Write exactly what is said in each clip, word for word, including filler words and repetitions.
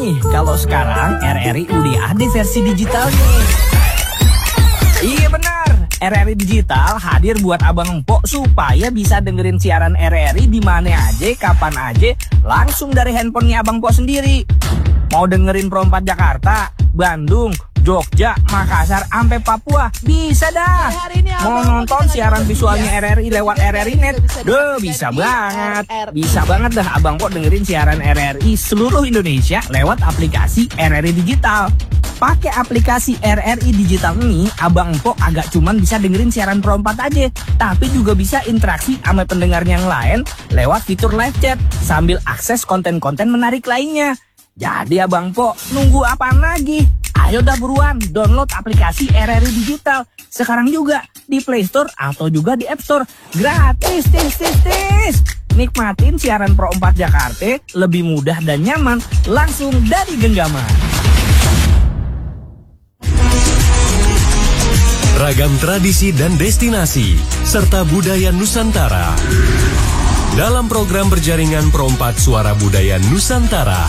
nih kalau sekarang R R I udah ada versi digitalnya. Iya benar, R R I Digital hadir buat abang empok supaya bisa dengerin siaran R R I di mana aja, kapan aja, langsung dari handphonenya abang empok sendiri. Mau dengerin Pro empat Jakarta, Bandung, Jogja, Makassar, sampai Papua, bisa dah. Mau nonton siaran visualnya R R I lewat R R I Net, duh bisa banget. Bisa banget dah abang empok dengerin siaran R R I seluruh Indonesia lewat aplikasi R R I Digital. Pakai aplikasi R R I Digital ini, abang empok agak cuman bisa dengerin siaran Pro empat aja, tapi juga bisa interaksi sama pendengar yang lain lewat fitur live chat sambil akses konten-konten menarik lainnya. Jadi abang empok nunggu apaan lagi? Ayo dah buruan download aplikasi R R I Digital sekarang juga di Play Store atau juga di App Store. Gratis, tis, tis, tis. Nikmatin siaran Pro empat Jakarta lebih mudah dan nyaman langsung dari genggaman. Ragam tradisi dan destinasi, serta budaya Nusantara. Dalam program berjaringan Pro empat Suara Budaya Nusantara.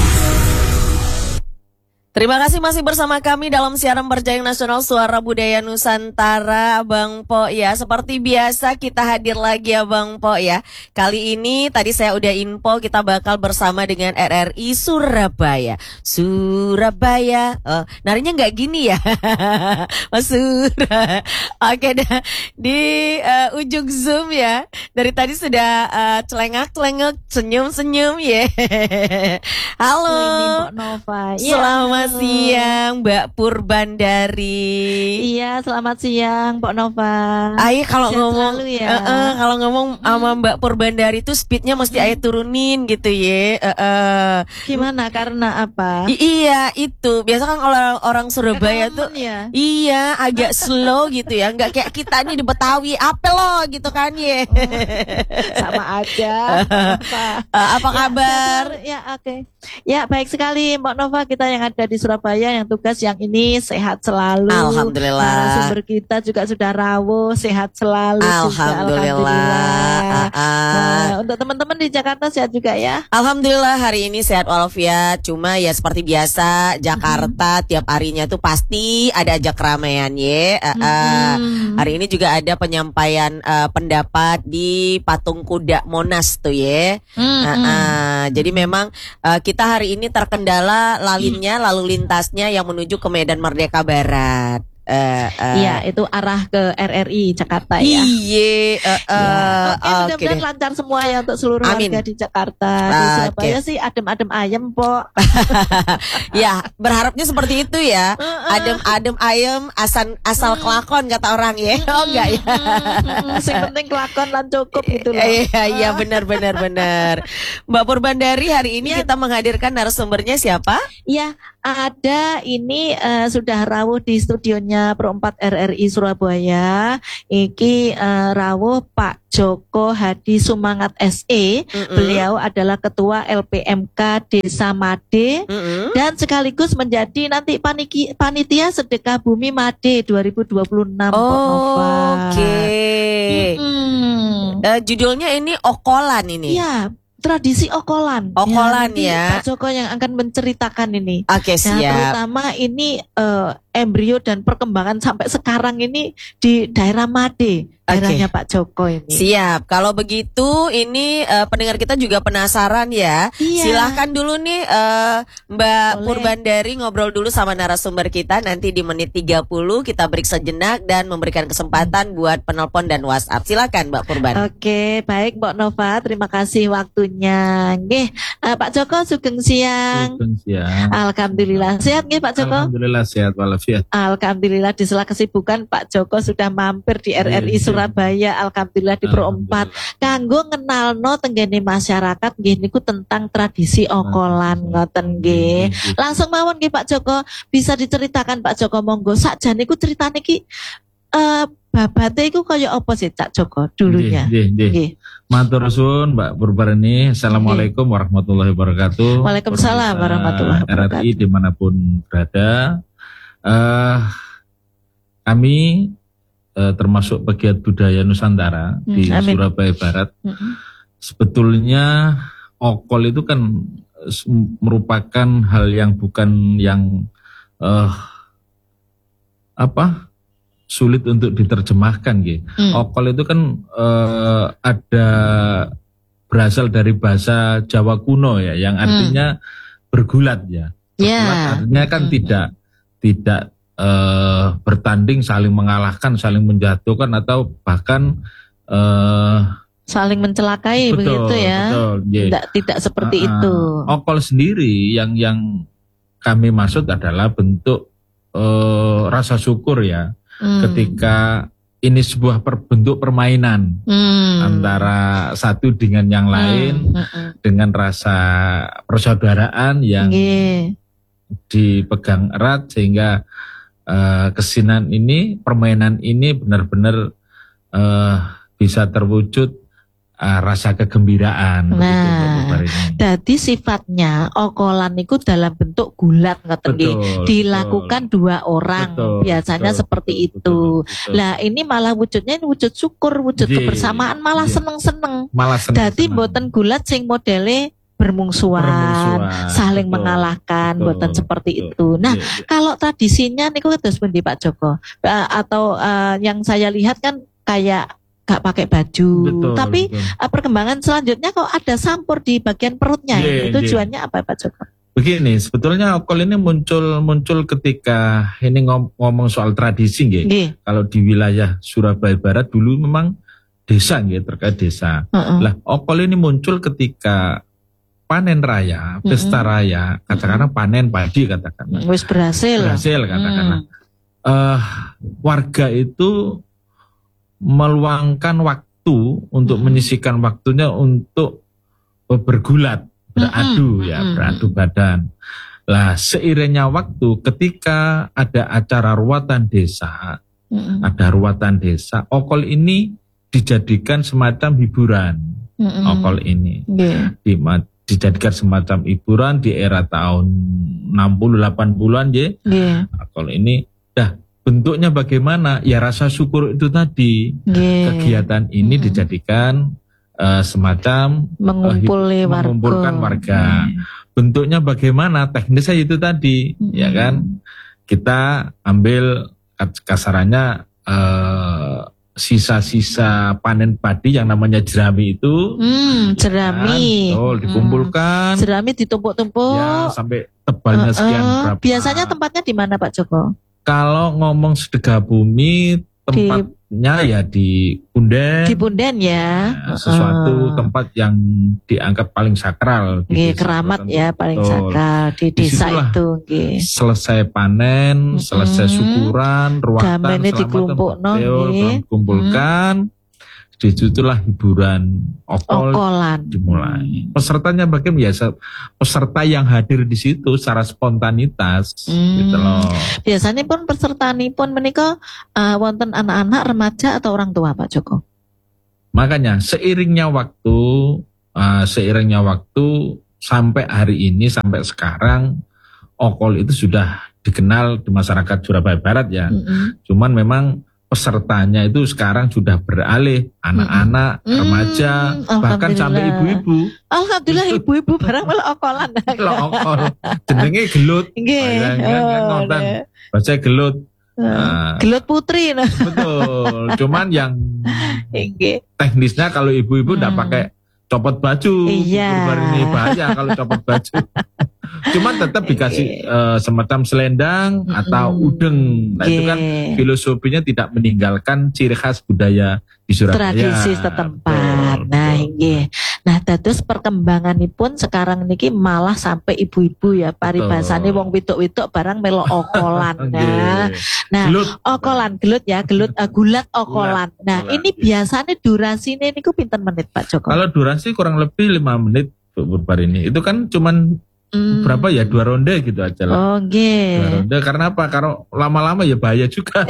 Terima kasih masih bersama kami dalam siaran berjaring nasional Suara Budaya Nusantara, Bang Po ya. Seperti biasa kita hadir lagi ya Bang Po ya. Kali ini tadi saya udah info kita bakal bersama dengan R R I Surabaya. Surabaya, oh, narinya nggak gini ya, Mas Sura. Oke dah di uh, ujung Zoom ya. Dari tadi sudah uh, celengak-celengak, senyum-senyum ya. Halo, Mbak Nova. Selamat Selamat siang Mbak Purbandari. Iya, selamat siang Mbak Nova. Ayo kalau ngomong ya. uh, uh, kalau ngomong sama Mbak Purbandari itu speednya mesti ayo turunin gitu ya. Uh, uh. Gimana? Karena apa? I iya itu. Biasa kan kalau orang Surabaya tuh ya? iya agak slow gitu ya. Enggak kayak kita nih di Betawi apa lo gitu kan ya. Oh, sama aja. uh, apa kabar? Ya, ya oke. Okay. Ya baik sekali Mbak Nova, kita yang ada di Surabaya yang tugas yang ini sehat selalu. Alhamdulillah. Narasumber kita juga sudah rawuh, sehat selalu. Alhamdulillah. Juga, Alhamdulillah. Uh, uh. Nah, untuk teman-teman di Jakarta sehat juga ya. Alhamdulillah hari ini sehat walafiat. Cuma ya seperti biasa Jakarta hmm. tiap harinya tuh pasti ada aja keramaian ya. Uh, uh. Hmm. Hari ini juga ada penyampaian uh, pendapat di Patung Kuda Monas tuh ya. Hmm. Uh, uh. Jadi memang uh, kita hari ini terkendala lalinnya lalu lintasnya yang menuju ke Medan Merdeka Barat. Uh, uh. Iya, itu arah ke R R I Jakarta ya. Iya, uh, uh, ya. Oke, okay, mudah-muhahan okay. lancar semua ya untuk seluruh Amin. warga di Jakarta. Di Uh, Surabaya okay. sih adem-adem ayam, Pok. Ya, berharapnya seperti itu ya. Uh, uh. Adem-adem ayam asal asal kelakon kata orang ya. Oh enggak ya. Sing penting kelakon lan cukup gitu loh. Iya, iya benar benar benar. Mbak Purbandari, hari ini ya. kita menghadirkan narasumbernya siapa? Ya, ada ini uh, sudah rawuh di studionya Pro empat R R I Surabaya. Iki uh, rawuh Pak Joko Hadi Sumangat S E. Mm-mm. Beliau adalah ketua L P M K Desa Made. Mm-mm. Dan sekaligus menjadi nanti paniki, panitia sedekah bumi Made dua ribu dua puluh enam. Oh, oke. Okay. Uh, judulnya ini Okolan ini. Iya. Tradisi Okolan. Okolan ya. Pak Joko yang akan menceritakan ini. Oke, siap. Nah, terutama ini uh, embrio dan perkembangan sampai sekarang ini di daerah Made. Daerahnya okay. Pak Joko ini. Siap. Kalau begitu ini uh, pendengar kita juga penasaran ya. Iya. Silahkan dulu nih uh, Mbak Boleh. Purbandari ngobrol dulu sama narasumber kita. Nanti di menit tiga puluh kita break sejenak dan memberikan kesempatan buat penelpon dan WhatsApp. Silakan Mbak Purban. Oke, baik Mbak Nova, terima kasih waktunya. Nggih, uh, Pak Joko sugeng siang. Sugeng siang. Alhamdulillah sehat nggih Pak Joko? Alhamdulillah sehat walafiat. Alhamdulillah di sela kesibukan Pak Joko sudah mampir di R R I Surabaya. Alhamdulillah di Pro empat kanggo ngenalno tenggene masyarakat nggih niku tentang tradisi Okolan ngoten nggih. Langsung mawon nggih Pak Joko, bisa diceritakan Pak Joko monggo sakjane niku critane iki eh uh, babate iku kaya apa sih Cak Joko dulunya? Nggih, nggih, nggih. Matur suwun Mbak Purbarani. Assalamualaikum Nggih. warahmatullahi wabarakatuh. Waalaikumsalam warahmatullahi wabarakatuh. R R I dimanapun berada. Uh, kami uh, termasuk pegiat budaya Nusantara hmm, di amin. Surabaya Barat. Hmm. Sebetulnya Okol itu kan s- merupakan hal yang bukan yang eh, apa sulit untuk diterjemahkan gitu. Hmm. Okol itu kan eh, ada berasal dari bahasa Jawa kuno ya, yang artinya bergulat ya. Ya. Bergulat artinya kan Hmm. tidak tidak eh, bertanding, saling mengalahkan, saling menjatuhkan atau bahkan eh, Saling mencelakai begitu ya. Betul, yeah. Tidak tidak seperti Ah, itu. Okol sendiri yang yang kami maksud adalah bentuk eh, rasa syukur ya, Hmm. ketika ini sebuah per- bentuk permainan Hmm. antara satu dengan yang lain, Hmm, hmm, dengan rasa persaudaraan yang Nggih. dipegang erat sehingga eh, kesinan ini, permainan ini benar-benar eh, bisa terwujud eh, rasa kegembiraan. Nah, begitu, Mbak Bubarini. Jadi sifatnya okolan itu dalam bentuk gulat ngoten nggih. Betul, Dilakukan betul. dua orang. Betul, Biasanya betul, seperti betul, itu. betul, betul. Lah ini malah wujudnya ini wujud syukur, wujud Nggih, kebersamaan, malah nggih. seneng-seneng. Malah senang-senang. Dadi mboten gulat sing modele bermungsuhan, Bermungsuhan, saling betul, mengalahkan, betul, mboten seperti betul. itu. Nah, Iya, iya. kalau tradisinya niku terus pundi Pak Joko? Eh, atau eh, yang saya lihat kan kayak gak pakai baju, Betul, tapi betul. eh, perkembangan selanjutnya kok ada sampur di bagian perutnya. Iya, Itu iya. tujuannya apa Pak Joko? Begini, sebetulnya okol ini muncul muncul ketika ini ngom- ngomong soal tradisi nggih. Nggih. Kalau di wilayah Surabaya Barat dulu memang desa nggih, terkait desa. Heeh. Lah, okol ini muncul ketika panen raya, pesta raya, katakanlah panen padi katakanlah. Wis berhasil. Berhasil katakanlah. Hmm. Eh, warga itu meluangkan waktu untuk Hmm. menyisihkan waktunya untuk eh, bergulat, beradu Mm-mm, ya, mm-mm. beradu badan. Lah, seiringnya waktu ketika ada acara ruatan desa, Mm-mm. ada ruatan desa, okol ini dijadikan semacam hiburan. Mm-mm. Okol ini Nggih. Di- dijadikan semacam hiburan di era tahun enam puluh delapan puluhan ya. Nggih. Okol ini dah bentuknya bagaimana? Ya rasa syukur itu tadi. Nggih. Kegiatan ini Mm-mm. dijadikan eh, semacam mengumpuli eh, warga. mengumpulkan warga. Nggih. Bentuknya bagaimana? Teknisnya itu tadi, Mm-mm. ya kan? Kita ambil kas- kasarannya eh, sisa-sisa panen padi yang namanya jerami itu, Hmm, jerami. kan? Betul, dikumpulkan, Jerami ditumpuk-tumpuk. ya sampai tebalnya Eh, sekian eh, berapa. Biasanya tempatnya di mana Pak Joko? Kalau ngomong sedekah bumi, tempatnya ya di Punden. Di Punden ya. Ya, sesuatu Eh, tempat yang dianggap paling sakral. di nggih, desa keramat tertentu. ya paling Betul. sakral di desa Disitulah itu nggih. Selesai panen, Mm-mm. selesai syukuran, ruatan, Damene selamatan, dikelompokno, betul, nggih. dikumpulkan. Disitulah hiburan okol Okolan. dimulai. Pesertanya bagaimana? Ya, se- peserta yang hadir di situ secara spontanitas, Hmm. gitu loh. Biasanya pun pesertanipun menika eh, wonten anak-anak, remaja atau orang tua Pak Joko? Makanya seiringnya waktu, uh, seiringnya waktu sampai hari ini, sampai sekarang, okol itu sudah dikenal di masyarakat Surabaya Barat ya. Mm-mm. Cuman memang pesertanya itu sekarang sudah beralih, anak-anak, Mm-mm. remaja, Mm, bahkan sampai alhamdulillah. ibu-ibu. Alhamdulillah ibu-ibu barang malah okolan. Kalau okol, jenenge gelut, Nggih. Ya, kan, kan, Oh, ngonten. nggih. bahasa gelut. Eh, Nah, Gelut putri nah. betul. Cuman yang Nggih. teknisnya kalau ibu-ibu nggak Hmm. pakai copot baju, Iya. Kurban ini bahaya kalau copot baju. Cuman tetap dikasih Oke. eh, semacam selendang Mm-mm. atau udeng. Nah itu kan Nggih. filosofinya tidak meninggalkan ciri khas budaya di Surabaya. Tradisi setempat. Betul, Nah, betul. nggih. Nah, dados perkembanganipun sekarang niki malah sampai ibu-ibu ya paribasane Betul. wong wedok-wedok barang melo okolan. Nah, Nggih. nah, Gelut. okolan gelut ya, gelut eh, gulat okolan. Nah, okolan, ini iya. biasanya durasine niku pinten menit Pak Joko? Kalau durasi kurang lebih lima menit Bu Purbar ini. Itu kan cuman Hmm. berapa ya, dua ronde gitu aja lah. Oh, Dua nggih. ronde karena apa? Kalau lama-lama ya bahaya juga.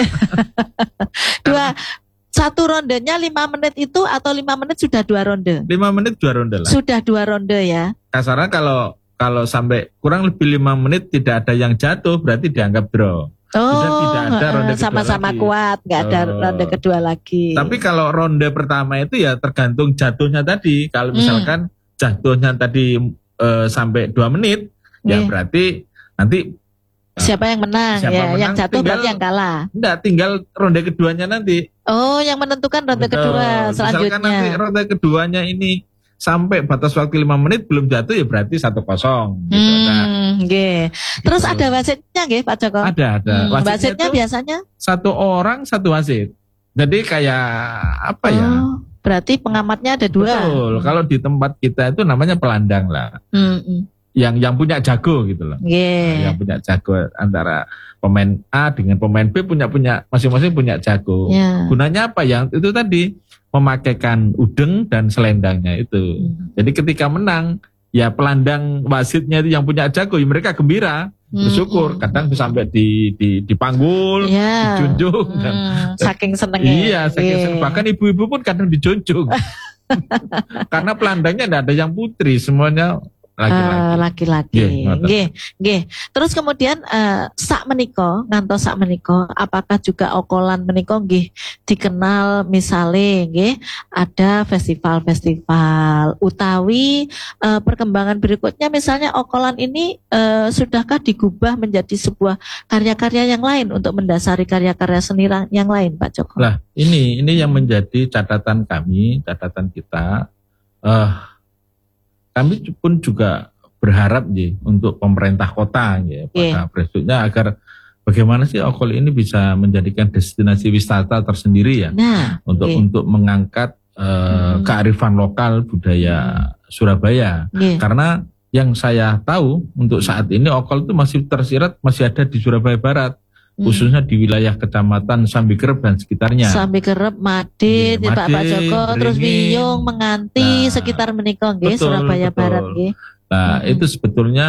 Dua satu rondenya lima menit itu atau lima menit sudah dua ronde? Lima menit dua ronde lah. Sudah dua ronde ya. Kasarnya kalau kalau sampai kurang lebih lima menit tidak ada yang jatuh berarti dianggap draw. Oh, tidak ada heeh, ronde kedua sama-sama lagi. kuat, nggak ada Oh. ronde kedua lagi. Tapi kalau ronde pertama itu ya tergantung jatuhnya tadi. Kalau Hmm. misalkan jatuhnya tadi uh, sampai dua menit, ya Nggih. berarti nanti Siapa yang menang Siapa ya? menang, Yang jatuh tinggal- berarti yang kalah. enggak, tinggal ronde keduanya nanti. Oh, yang menentukan ronde Betul. kedua Misalkan nanti selanjutnya. ronde keduanya ini sampai batas waktu lima menit belum jatuh, ya berarti satu kosong. Gitu. Nah, Hmm, nggih. Terus gitu. ada wasitnya nggih Pak Joko? ada ada. Hmm, Wasitnya wasitnya itu biasanya? satu orang satu wasit. Jadi kayak apa ya? Oh, berarti pengamatnya ada dua. Betul. Kalau di tempat kita itu namanya pelandang lah. Hmm, hmm. Yang yang punya jago gitu loh. Nggih. Yang punya jago antara pemain A dengan pemain B punya punya masing-masing punya jago. Ya. Gunanya apa? Yang itu tadi memakaikan udeng dan selendangnya itu. Hmm. Jadi ketika menang, ya pelandang wasitnya itu yang punya jago, ya mereka gembira, bersyukur. Hmm. Kadang sampai di di dipanggul, Ya. dijunjung. dan- Hmm, saking senengnya. Iya, saking Nggih. seneng. Bahkan ibu-ibu pun kadang dijunjung. Karena pelandangnya tidak ada yang putri, semuanya Eh, laki-laki. laki-laki. Nggih, ngoten. Nggih, nggih. Terus kemudian eh, sak menika, ngantos sak menika, apakah juga okolan menika nggih dikenal misale nggih ada festival-festival utawi eh, perkembangan berikutnya misalnya okolan ini eh, sudahkah digubah menjadi sebuah karya-karya yang lain untuk mendasari karya-karya seni ra- yang lain Pak Joko? Lah, ini ini yang menjadi catatan kami, catatan kita. Eh, kami pun juga berharap ya, untuk pemerintah kota ya, Iya. pada prinsipnya agar bagaimana sih Okol ini bisa menjadikan destinasi wisata tersendiri ya, Nah, untuk Iya. untuk mengangkat eh, Hmm. kearifan lokal budaya Surabaya. nggih. Karena yang saya tahu untuk saat ini Okol itu masih tersirat, masih ada di Surabaya Barat, Hmm. khususnya di wilayah kecamatan Sambikerep dan sekitarnya. Sampai kerep Madit, Nggih, ya, Pak Pak Madit, Joko, terus Beringin. Wiyung, Menganti, Nah, sekitar menika nggih, betul, Surabaya betul. Barat nggih. Nah, Mm-mm. itu sebetulnya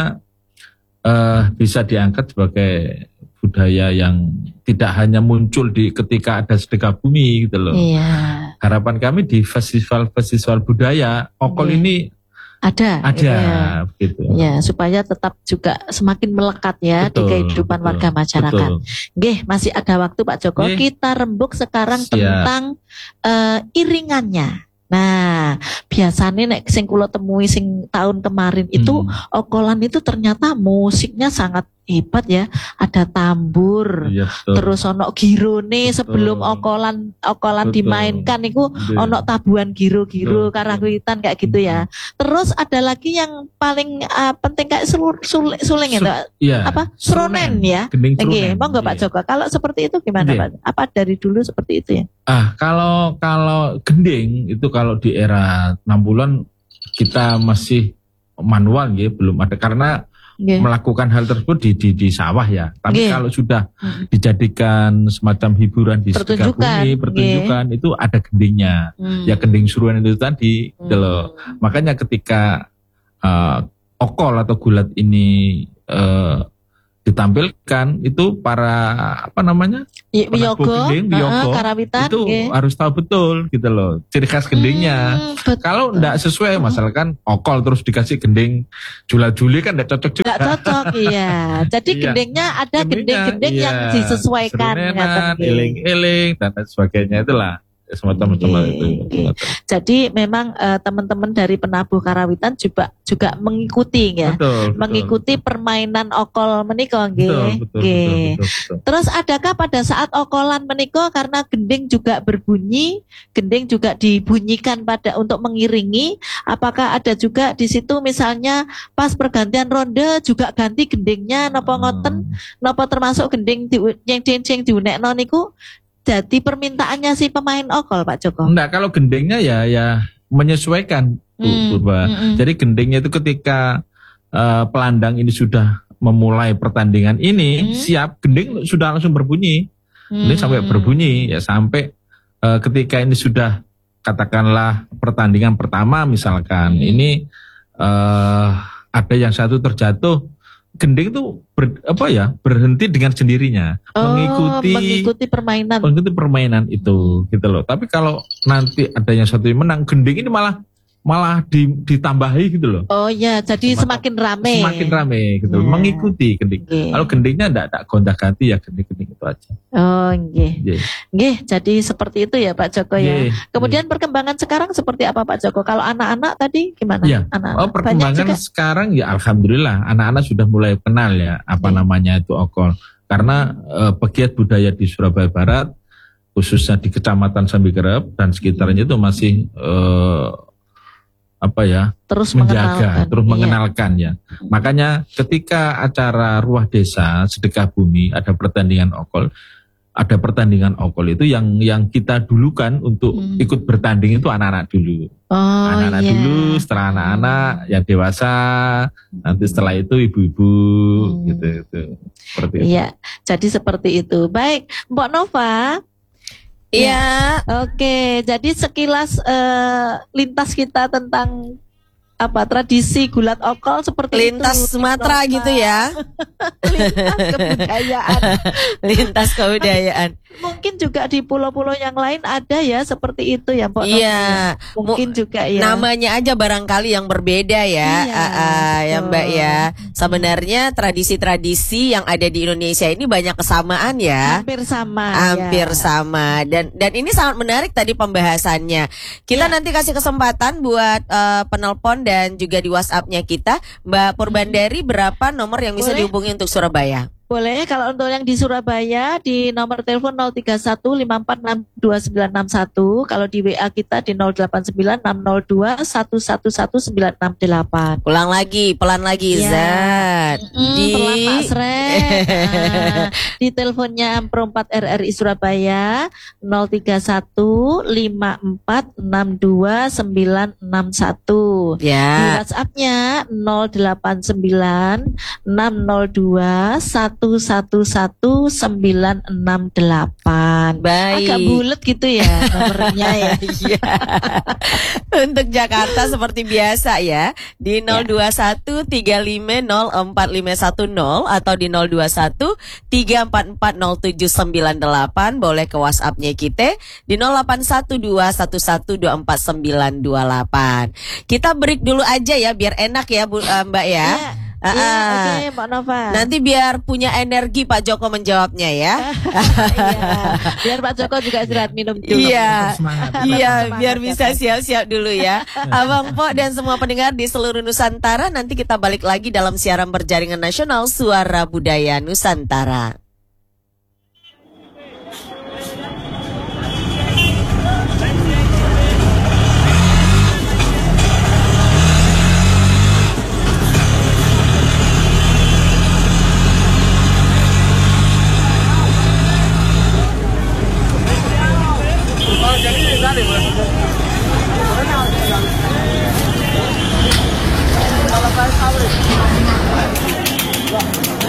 eh, bisa diangkat sebagai budaya yang tidak hanya muncul di ketika ada sedekah bumi gitu loh. Iya, Harapan kami di festival-festival budaya Okol Iya. ini ada. ada Ya. gitu. Ya, supaya tetap juga semakin melekat ya di Betul, kehidupan betul, warga masyarakat. betul. Nggih, masih ada waktu Pak Joko. Nggih. Kita rembuk sekarang Siap. tentang eh, iringannya. Nah, biasanya nek sing kula temui sing tahun kemarin itu Hmm, okolan itu ternyata musiknya sangat hebat ya. Ada tambur, iya, betul. terus ono girone Betul. sebelum okolan okolan Betul. dimainkan itu Betul. ono tabuhan giro-giro Betul. karawitan kayak gitu ya. Terus ada lagi yang paling uh, penting kayak sul- sul- suling Su- itu Iya. apa sronen ya. Gending Nggih, sronen. monggo Pak Iya. Joko. Kalau seperti itu gimana Nggih. Pak? Apa dari dulu seperti itu ya? Ah, kalau kalau gending itu kalau di era enam bulan kita masih manual ya, belum ada karena Nggih. melakukan hal tersebut di di, di sawah ya. Tapi Nggih. kalau sudah Mm. dijadikan semacam hiburan di sekitar Pertunjukan, bumi, pertunjukan itu ada gendingnya. Hmm. Ya gending suruhan itu tadi gitu loh. Hmm. Makanya ketika uh, okol atau gulat ini uh, ditampilkan itu para apa namanya? Y- penabuh Wiyogo, gending, heeh, wiyogo, karawitan itu nggih. harus tahu betul gitu loh ciri khas gendingnya. Hmm, betul. Kalau enggak sesuai, misalkan okol terus dikasih gending jula-juli kan enggak cocok juga. Nggak cocok, iya. Jadi Iya. gendingnya ada Gendingnya, gending-gending yang iya. disesuaikan. Serenenan, ngaten nggih. eling-eling dan lain sebagainya itulah semacam semacam Nggih, itu. nggih. Jadi memang eh, teman-teman dari penabuh karawitan juga juga mengikuti ya, Betul, betul, mengikuti betul. permainan okol menika Betul, nggih. betul, betul, Nggih. betul, betul. Terus adakah pada saat okolan menika karena gending juga berbunyi, gending juga dibunyikan pada untuk mengiringi, apakah ada juga di situ misalnya pas pergantian ronde juga ganti gendingnya napa ngoten, napa termasuk gending di yang yang diunekno niku jadi permintaannya si pemain okol Pak Joko? Enggak, kalau gendingnya ya ya menyesuaikan Bu Hmm, Purba. hmm, hmm. Jadi gendingnya itu ketika eh, pelandang ini sudah memulai pertandingan ini, Hmm. siap gending sudah langsung berbunyi. Ini Hmm. sampai berbunyi ya sampai eh, ketika ini sudah katakanlah pertandingan pertama misalkan Hmm. ini eh, ada yang satu terjatuh, gending itu ber- apa ya berhenti dengan sendirinya Oh, mengikuti mengikuti permainan. mengikuti permainan itu gitu loh. Tapi kalau nanti ada yang satu yang menang, gending ini malah malah di, ditambahi gitu loh. Oh ya, jadi Maka- semakin rame. Semakin rame gitu, Ya. mengikuti gending. Nggih. Kalau gendingnya enggak enggak gonta-ganti ya gending-gending itu aja. Oh, nggih. Nggih. Nggih, jadi seperti itu ya Pak Joko ya. Nggih. Kemudian perkembangan sekarang seperti apa Pak Joko? Kalau anak-anak tadi gimana? Iya. Anak-anak. Oh, Banyak perkembangan juga. sekarang ya alhamdulillah anak-anak sudah mulai kenal ya apa Iya. namanya itu okol. Karena eh, pegiat budaya di Surabaya Barat khususnya di Kecamatan Sambikerep dan sekitarnya itu masih eh, apa ya Terus menjaga, mengenalkan. terus Iya. mengenalkan ya. Makanya ketika acara Ruah Desa Sedekah Bumi ada pertandingan okol, ada pertandingan okol itu yang yang kita dulukan untuk Hmm. ikut bertanding itu anak-anak dulu. Oh Anak-anak iya. dulu, setelah anak-anak yang dewasa, nanti setelah itu ibu-ibu Hmm. gitu itu. Seperti itu. Iya, jadi seperti itu. Baik, Mbak Nova. Iya. Oke, jadi sekilas eh, lintas kita tentang apa tradisi gulat okol seperti Lintas itu. Sumatera Nova. gitu ya. Lintas kebudayaan. Lintas kebudayaan. Mungkin juga di pulau-pulau yang lain ada ya seperti itu ya, Mbak Nova. Iya. Mungkin juga ya. Namanya aja barangkali yang berbeda ya, Iya, ah, ah, ya betul. Mbak ya. Sebenarnya tradisi-tradisi yang ada di Indonesia ini banyak kesamaan ya. Hampir sama. Hampir ya. sama dan dan ini sangat menarik tadi pembahasannya. Kita Ya. nanti kasih kesempatan buat eh, penelpon dan juga di WhatsApp-nya kita, Mbak Purbandari, berapa nomor yang bisa Boleh. dihubungi untuk Surabaya? Boleh kalau untuk yang di Surabaya di nomor telepon nol tiga satu lima empat enam dua sembilan enam satu, kalau di W A kita di nol delapan sembilan enam nol dua satu satu satu sembilan enam delapan. Ulang lagi, pelan lagi, Ya. Zat. Mm, Di pelan Pak Srek. Ah, di teleponnya Perempat R R I Surabaya nol tiga satu lima empat enam dua sembilan enam satu. Di ya. WhatsApp-nya nol delapan sembilan enam nol dua satu satu satu sembilan enam delapan. Baik. Agak bulat gitu ya nomornya ya. Iya. Untuk Jakarta seperti biasa ya di nol dua satu tiga lima nol empat lima satu nol atau di nol dua satu tiga empat empat nol tujuh sembilan delapan, boleh ke WhatsApp-nya kita di nol delapan satu dua satu satu dua empat sembilan dua delapan. Kita break dulu aja ya biar enak ya Bu, eh, Mbak ya. Iya, Ah, iya, ah. oke Mbak Nova. Nanti biar punya energi Pak Joko menjawabnya ya. Iya, biar Pak Joko juga istirahat minum dulu. Iya. Semangat. Iya, Semangat, biar ya, bisa Pak. siap-siap dulu ya. Abang Po dan semua pendengar di seluruh Nusantara, nanti kita balik lagi dalam siaran berjaringan nasional Suara Budaya Nusantara. Jadi